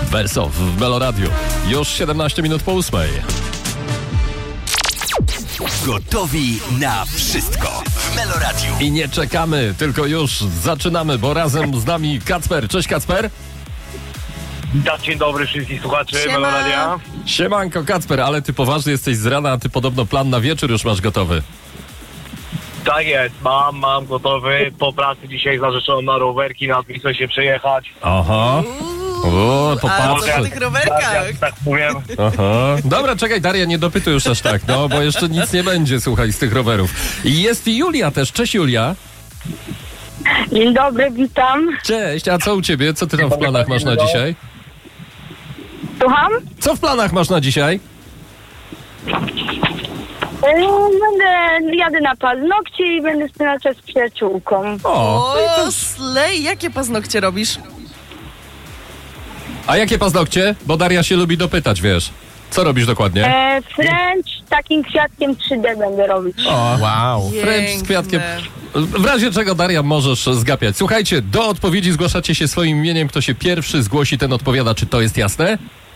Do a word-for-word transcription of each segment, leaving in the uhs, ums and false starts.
Wersow w Meloradiu. Już siedemnaście minut po ósmej. Gotowi na wszystko w Meloradiu. I nie czekamy, tylko już zaczynamy, bo razem z nami Kacper. Cześć Kacper. Witam, dzień dobry wszystkich słuchaczy Meloradia. Siemanko Kacper, ale ty poważny jesteś z rana, a ty podobno plan na wieczór już masz gotowy. Tak jest, mam, mam gotowy. Po pracy dzisiaj zarzeczono na rowerki, na chcę się przejechać. Aha. O, A popatrz. co na tych rowerkach? Tak, jak tak powiem. Aha. Dobra, czekaj Daria, nie dopytuj już aż tak, no, bo jeszcze nic nie będzie, słuchaj, z tych rowerów. I jest i Julia też. Cześć Julia. Dzień dobry, witam. Cześć, a co u ciebie? Co ty tam w planach masz na dzisiaj? Słucham? Co w planach masz na dzisiaj? Yy, Będę, jadę na paznokcie i będę spędzać czas z przyjaciółką. O, O, slej, jakie paznokcie robisz? a jakie paznokcie? Bo Daria się lubi dopytać, wiesz. Co robisz dokładnie? E, French takim kwiatkiem trzy D będę robić. O, Wow. French z kwiatkiem. W razie czego, Daria, możesz zgapiać. Słuchajcie, do odpowiedzi zgłaszacie się swoim imieniem. Kto się pierwszy zgłosi, ten odpowiada. Czy to jest jasne?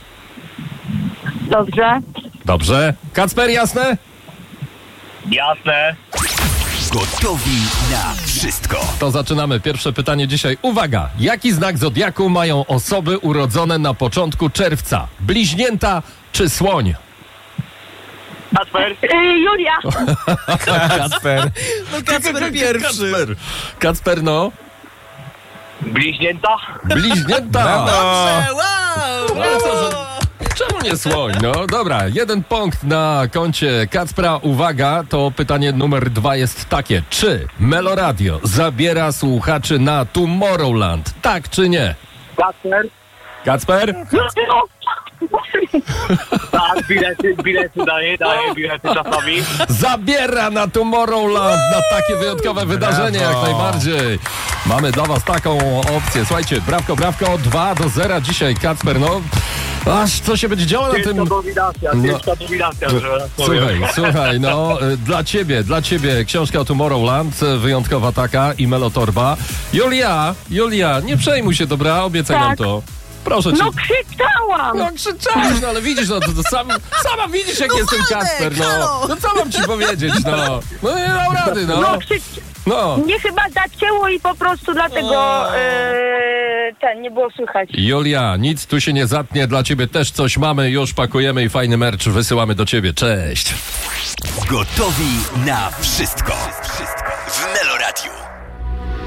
Dobrze. Dobrze. Kacper, jasne? Jasne. Gotowi na wszystko. To zaczynamy. Pierwsze pytanie dzisiaj. Uwaga! Jaki znak zodiaku mają osoby urodzone na początku czerwca? Bliźnięta czy słoń? Kacper, Yy, Julia. Kacper. No Kacper pierwszy. Kacper. Kacper, no. bliźnięta. Bliźnięta! Dobrze, wow! Ale co, że... Czemu nie słoń? No dobra, jeden punkt na koncie Kacpra. Uwaga, to pytanie numer dwa jest takie. Czy Meloradio zabiera słuchaczy na Tomorrowland? Tak czy nie? Kacper. Kacper? Tak, bilety, bilety daję, daję bilety czasami. Zabiera na Tomorrowland, na takie wyjątkowe wydarzenie jak najbardziej. Mamy dla was taką opcję. Słuchajcie, brawko, brawko, dwa do zera dzisiaj, Kacper, no. Aż co się będzie działo na tym... Ciężka dominacja, No. ciężka dominacja, że tak powiem. Słuchaj, słuchaj, no y, dla ciebie, dla ciebie książka o Tomorrowland, y, wyjątkowa taka i Melotorba. Julia, Julia, nie przejmuj się, dobra? Obiecaj Tak. nam to. Proszę cię. No krzyczałam. No krzyczałeś, no ale widzisz, no to, to sam, sama widzisz jak No jestem Władek, Kacper, no. halo. No co mam ci powiedzieć, no. No nie dał rady, no. No krzycz... No. Mnie chyba zacięło i po prostu dlatego yy, ten, nie było słychać. Julia, nic tu się nie zatnie, dla ciebie też coś mamy, już pakujemy i fajny merch wysyłamy do ciebie, cześć. Gotowi na wszystko. Wszystko.